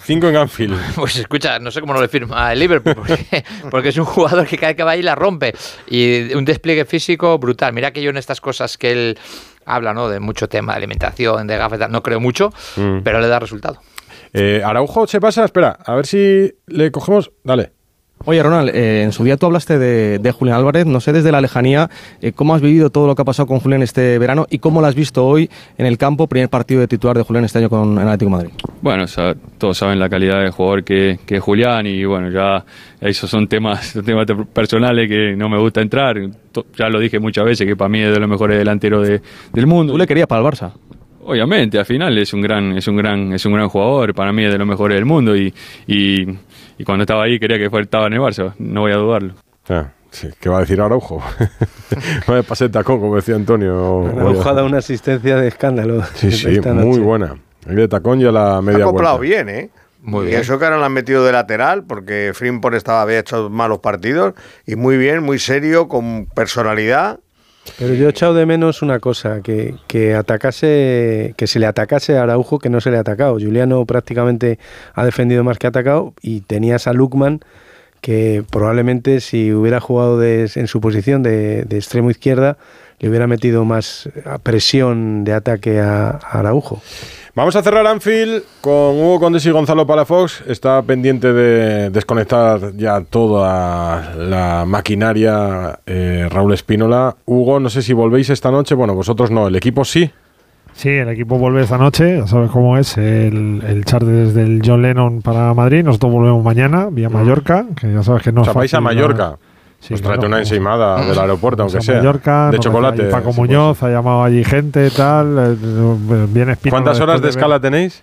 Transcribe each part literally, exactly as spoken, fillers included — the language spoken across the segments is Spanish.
cinco en Anfield. Pues escucha, no sé cómo no le firma el Liverpool, porque, porque es un jugador que cada vez que va ahí la rompe. Y un despliegue físico brutal. Mira que yo en estas cosas que él habla, ¿no? De mucho tema de alimentación, de gafas, no creo mucho, mm. pero le da resultado. Eh, Araujo se pasa, espera, a ver si le cogemos. Dale. Oye, Ronald, eh, en su día tú hablaste de, de Julián Álvarez, no sé desde la lejanía, eh, ¿cómo has vivido todo lo que ha pasado con Julián este verano y cómo lo has visto hoy en el campo, primer partido de titular de Julián este año con el Atlético de Madrid? Bueno, o sea, todos saben la calidad de jugador que, que es Julián y bueno, ya esos son temas, temas personales que no me gusta entrar, ya lo dije muchas veces que para mí es de los mejores delanteros de, del mundo. ¿Tú le querías para el Barça? Obviamente, al final es un gran, es un gran, es un gran jugador, para mí es de los mejores del mundo y, y, y cuando estaba ahí quería que fuera, estaba en el Barça, no voy a dudarlo. Ah, sí, ¿qué va a decir Araujo? No me pasé tacón, como decía Antonio. Araujo ha dado una asistencia de escándalo. Sí, sí, muy buena. El de tacón y a la media ha acoplado vuelta. bien, ¿eh? Muy y bien. eso que ahora lo han metido de lateral, porque Frimpong estaba, había hecho malos partidos, y muy bien, muy serio, con personalidad. Pero yo he echado de menos una cosa, que, que atacase, que se le atacase a Araujo, que no se le ha atacado. Juliano prácticamente ha defendido más que ha atacado, y tenías a Lookman, que probablemente si hubiera jugado de, en su posición de, de extremo izquierda, le hubiera metido más presión de ataque a, a Araujo. Vamos a cerrar Anfield con Hugo Condés y Gonzalo Palafox. Está pendiente de desconectar ya toda la maquinaria eh, Raúl Espínola. Hugo, no sé si volvéis esta noche. Bueno, vosotros no, el equipo sí. Sí, el equipo vuelve esta noche, ya sabes cómo es, el, el charter desde el John Lennon para Madrid. Nosotros volvemos mañana vía Mallorca, que ya sabes que no o sea, es fácil. vais a Mallorca. Sí, pues claro, tráete una ensaimada del aeropuerto, aunque sea. Mallorca, de no chocolate. Paco Muñoz ha llamado allí gente, tal. Eh, bien Espínola. ¿Cuántas horas de, de escala tenéis?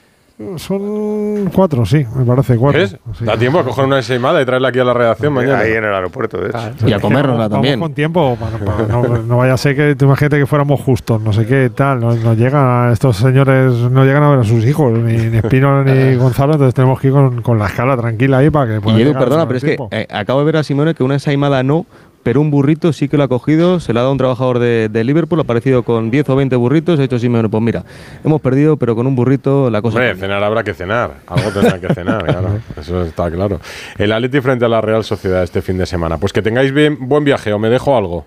Son cuatro, sí, me parece cuatro. ¿Es? Sí. Da tiempo a coger una ensaimada y traerla aquí a la redacción mañana. Ahí en el aeropuerto, de hecho. Ah, y a comérnosla también. Vamos con tiempo, para, para, no, no vaya a ser que tú imagínate que fuéramos justos, no sé qué, tal. No, no llegan, estos señores no llegan a ver a sus hijos, ni, ni Espínola ni Gonzalo, entonces tenemos que ir con, con la escala tranquila ahí para que puedan. Y Edu, perdona, pero es que eh, acabo de ver a Simeone que una ensaimada no, pero un burrito sí que lo ha cogido, se le ha dado a un trabajador de, de Liverpool, ha aparecido con diez o veinte burritos, ha dicho Simeone, pues mira, hemos perdido, pero con un burrito la cosa... Hombre, cenar habrá que cenar, algo tendrá que cenar, claro, eso está claro. El Atleti frente a la Real Sociedad este fin de semana, pues que tengáis bien, buen viaje, o me dejo algo.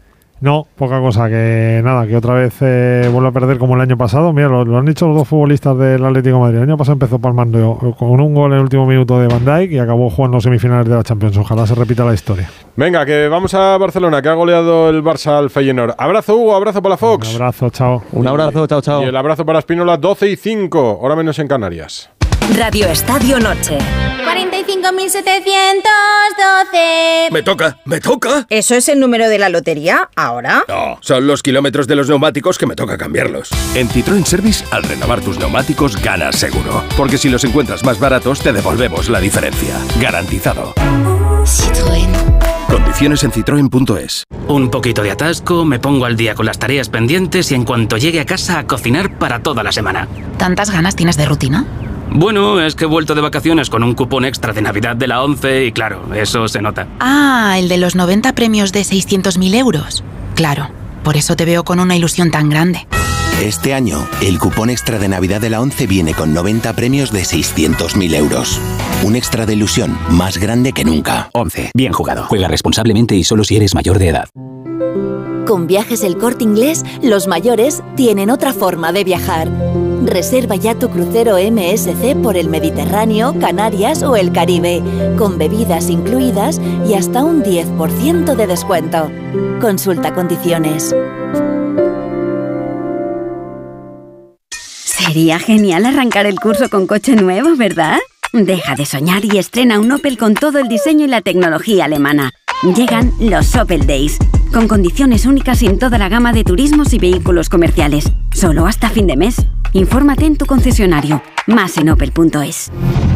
No, poca cosa, que nada, que otra vez eh, vuelve a perder como el año pasado. Mira, lo, lo han dicho los dos futbolistas del Atlético de Madrid. El año pasado empezó palmando con un gol en el último minuto de Van Dijk y acabó jugando semifinales de la Champions. Ojalá se repita la historia. Venga, que vamos a Barcelona, que ha goleado el Barça al Feyenoord. Abrazo, Hugo, abrazo para la Fox. Un abrazo, chao. Un abrazo, chao, chao. Y el abrazo para Espínola, doce y cinco, hora menos en Canarias. Radio Estadio Noche. cuarenta y cinco mil setecientos doce. Me toca, me toca. ¿Eso es el número de la lotería ahora? No, son los kilómetros de los neumáticos que me toca cambiarlos. En Citroën Service, al renovar tus neumáticos, ganas seguro. Porque si los encuentras más baratos, te devolvemos la diferencia. Garantizado. Citroën. Condiciones en citroen punto es. Un poquito de atasco, me pongo al día con las tareas pendientes y en cuanto llegue a casa a cocinar para toda la semana. ¿Tantas ganas tienes de rutina? Bueno, es que he vuelto de vacaciones con un cupón extra de Navidad de la ONCE y claro, eso se nota. Ah, el de los noventa premios de seiscientos mil euros. Claro, por eso te veo con una ilusión tan grande. Este año, el cupón extra de Navidad de la ONCE viene con noventa premios de seiscientos mil euros. Un extra de ilusión más grande que nunca. ONCE, bien jugado. Juega responsablemente y solo si eres mayor de edad. Con Viajes El Corte Inglés, los mayores tienen otra forma de viajar. Reserva ya tu crucero M S C por el Mediterráneo, Canarias o el Caribe, con bebidas incluidas y hasta un diez por ciento de descuento. Consulta condiciones. Sería genial arrancar el curso con coche nuevo, ¿verdad? Deja de soñar y estrena un Opel con todo el diseño y la tecnología alemana. Llegan los Opel Days, con condiciones únicas en toda la gama de turismos y vehículos comerciales. Solo hasta fin de mes. Infórmate en tu concesionario. Más en opel punto es.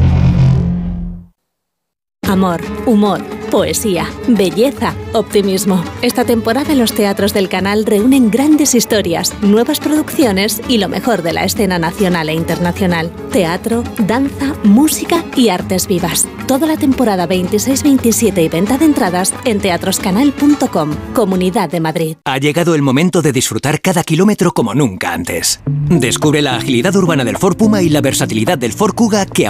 Amor, humor, poesía, belleza, optimismo. Esta temporada los teatros del canal reúnen grandes historias, nuevas producciones y lo mejor de la escena nacional e internacional. Teatro, danza, música y artes vivas. Toda la temporada veintiséis veintisiete y venta de entradas en teatroscanal punto com, Comunidad de Madrid. Ha llegado el momento de disfrutar cada kilómetro como nunca antes. Descubre la agilidad urbana del Ford Puma y la versatilidad del Ford Kuga que